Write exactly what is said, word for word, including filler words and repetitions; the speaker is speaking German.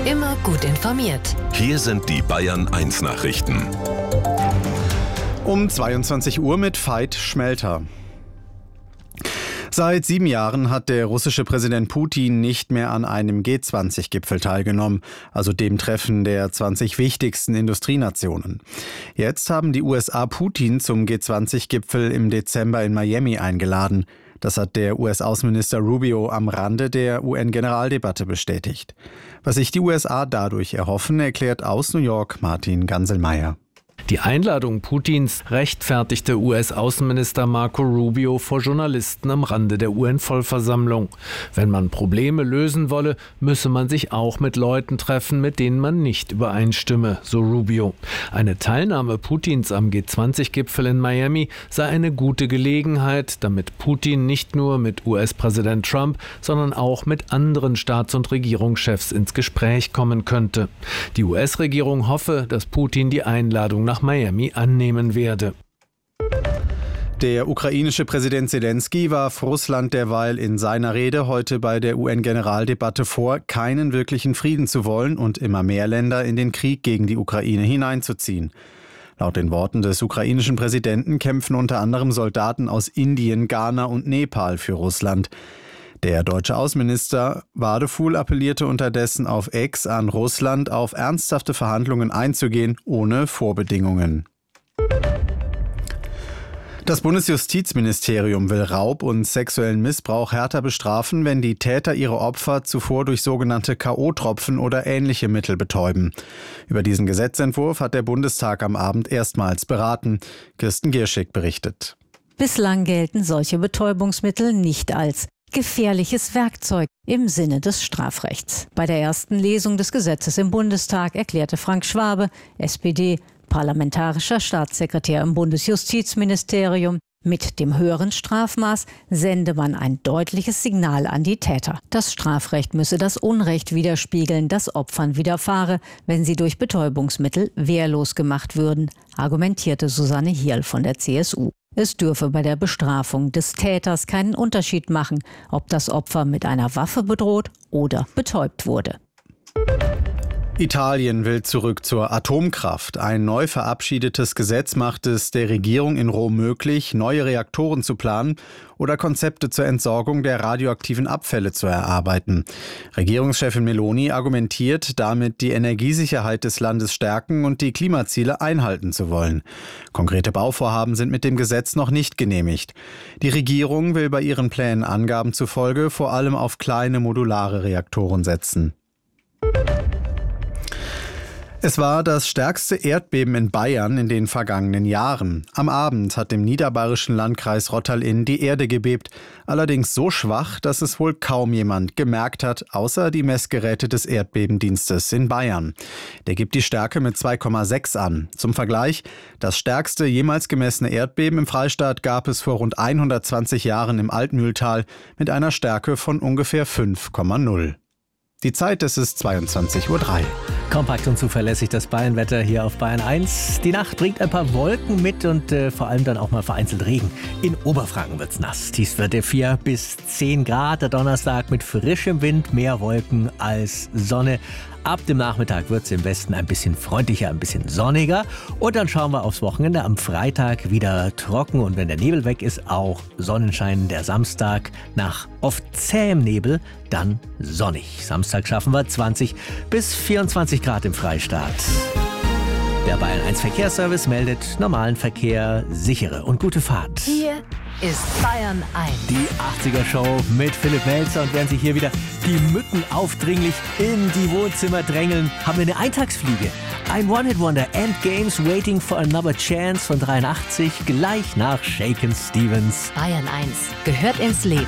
Immer gut informiert. Hier sind die Bayern eins Nachrichten. Um zweiundzwanzig Uhr mit Veit Schmelter. Seit sieben Jahren hat der russische Präsident Putin nicht mehr an einem G zwanzig Gipfel teilgenommen, also dem Treffen der zwanzig wichtigsten Industrienationen. Jetzt haben die U S A Putin zum G zwanzig Gipfel im Dezember in Miami eingeladen. Das hat der U S-Außenminister Rubio am Rande der U N-Generaldebatte bestätigt. Was sich die U S A dadurch erhoffen, erklärt aus New York Martin Ganselmeier. Die Einladung Putins rechtfertigte U S-Außenminister Marco Rubio vor Journalisten am Rande der U N-Vollversammlung. Wenn man Probleme lösen wolle, müsse man sich auch mit Leuten treffen, mit denen man nicht übereinstimme, so Rubio. Eine Teilnahme Putins am G zwanzig Gipfel in Miami sei eine gute Gelegenheit, damit Putin nicht nur mit U S-Präsident Trump, sondern auch mit anderen Staats- und Regierungschefs ins Gespräch kommen könnte. Die U S-Regierung hoffe, dass Putin die Einladung nach Miami annehmen werde. Der ukrainische Präsident Zelensky warf Russland derweil in seiner Rede heute bei der U N-Generaldebatte vor, keinen wirklichen Frieden zu wollen und immer mehr Länder in den Krieg gegen die Ukraine hineinzuziehen. Laut den Worten des ukrainischen Präsidenten kämpfen unter anderem Soldaten aus Indien, Ghana und Nepal für Russland. Der deutsche Außenminister Wadefuhl appellierte unterdessen auf X an Russland, auf ernsthafte Verhandlungen einzugehen, ohne Vorbedingungen. Das Bundesjustizministerium will Raub und sexuellen Missbrauch härter bestrafen, wenn die Täter ihre Opfer zuvor durch sogenannte K O-Tropfen oder ähnliche Mittel betäuben. Über diesen Gesetzentwurf hat der Bundestag am Abend erstmals beraten. Kirsten Gierschig berichtet. Bislang gelten solche Betäubungsmittel nicht als gefährliches Werkzeug im Sinne des Strafrechts. Bei der ersten Lesung des Gesetzes im Bundestag erklärte Frank Schwabe, S P D, parlamentarischer Staatssekretär im Bundesjustizministerium, mit dem höheren Strafmaß sende man ein deutliches Signal an die Täter. Das Strafrecht müsse das Unrecht widerspiegeln, das Opfern widerfahre, wenn sie durch Betäubungsmittel wehrlos gemacht würden, argumentierte Susanne Hierl von der C S U. Es dürfe bei der Bestrafung des Täters keinen Unterschied machen, ob das Opfer mit einer Waffe bedroht oder betäubt wurde. Italien will zurück zur Atomkraft. Ein neu verabschiedetes Gesetz macht es der Regierung in Rom möglich, neue Reaktoren zu planen oder Konzepte zur Entsorgung der radioaktiven Abfälle zu erarbeiten. Regierungschefin Meloni argumentiert, damit die Energiesicherheit des Landes stärken und die Klimaziele einhalten zu wollen. Konkrete Bauvorhaben sind mit dem Gesetz noch nicht genehmigt. Die Regierung will bei ihren Plänen Angaben zufolge vor allem auf kleine modulare Reaktoren setzen. Es war das stärkste Erdbeben in Bayern in den vergangenen Jahren. Am Abend hat im niederbayerischen Landkreis Rottal-Inn die Erde gebebt, allerdings so schwach, dass es wohl kaum jemand gemerkt hat, außer die Messgeräte des Erdbebendienstes in Bayern. Der gibt die Stärke mit zwei Komma sechs an. Zum Vergleich, das stärkste jemals gemessene Erdbeben im Freistaat gab es vor rund hundertzwanzig Jahren im Altmühltal mit einer Stärke von ungefähr fünf Komma null. Die Zeit, es ist zweiundzwanzig Uhr drei. Kompakt und zuverlässig das Bayernwetter hier auf Bayern eins. Die Nacht bringt ein paar Wolken mit und äh, vor allem dann auch mal vereinzelt Regen. In Oberfranken wird's nass. Tiefstwerte vier bis zehn Grad. Der Donnerstag mit frischem Wind, mehr Wolken als Sonne. Ab dem Nachmittag wird es im Westen ein bisschen freundlicher, ein bisschen sonniger. Und dann schauen wir aufs Wochenende. Am Freitag wieder trocken und wenn der Nebel weg ist, auch Sonnenschein. Der Samstag nach oft zähem Nebel, dann sonnig. Samstag schaffen wir zwanzig bis vierundzwanzig Grad im Freistaat. Der Bayern eins Verkehrsservice meldet normalen Verkehr, sichere und gute Fahrt. Hier ist Bayern eins. Die achtziger-Show mit Philipp Melzer und während sich hier wieder die Mücken aufdringlich in die Wohnzimmer drängeln, haben wir eine Eintagsfliege. Ein One-Hit-Wonder, Endgames Waiting for Another Chance von dreiundachtzig, gleich nach Shakin' Stevens. Bayern eins gehört ins Leben.